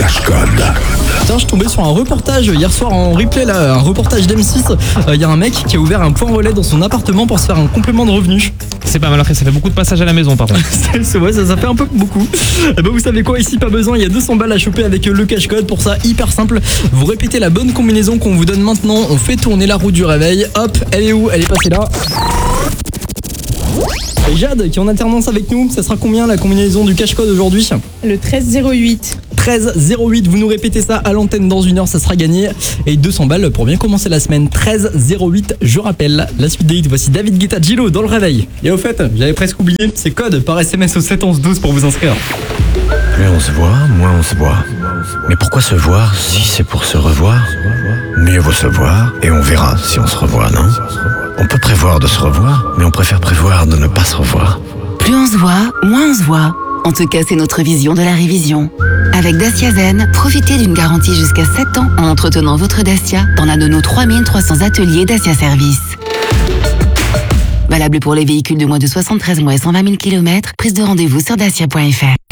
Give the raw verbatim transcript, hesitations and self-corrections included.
cache-code. Tiens, je tombais sur un reportage hier soir en replay, là, un reportage d'M six. Il euh, y a un mec qui a ouvert un point relais dans son appartement pour se faire un complément de revenus. C'est pas mal, après ça fait beaucoup de passages à la maison par contre. C'est vrai, ça, ça fait un peu beaucoup. Et ben vous savez quoi, ici pas besoin, il y a deux cents balles à choper avec le cache-code. Pour ça, hyper simple, vous répétez la bonne combinaison qu'on vous donne maintenant. On fait tourner la roue du réveil. Hop, elle est où? Elle est passée là. Et Jade qui est en alternance avec nous, ça sera combien la combinaison du cache-code aujourd'hui? Le treize zéro huit. treize zéro huit, vous nous répétez ça à l'antenne dans une heure, ça sera gagné. Et deux cents balles pour bien commencer la semaine. treize zéro huit, je rappelle. La suite des hits, voici David Guetta, Gilo dans le réveil. Et au fait, j'avais presque oublié, c'est code par S M S au sept onze douze pour vous inscrire. Plus on se voit, moins on se voit. Mais pourquoi se voir si c'est pour se revoir? Mieux vaut se voir et on verra si on se revoit, non? On peut prévoir de se revoir, mais on préfère prévoir de ne pas se revoir. Plus on se voit, moins on se voit. En tout cas, c'est notre vision de la révision. Avec Dacia Zen, profitez d'une garantie jusqu'à sept ans en entretenant votre Dacia dans l'un de nos trois mille trois cents ateliers Dacia Service. Valable pour les véhicules de moins de soixante-treize mois et cent vingt mille kilomètres. Prise de rendez-vous sur dacia point f r.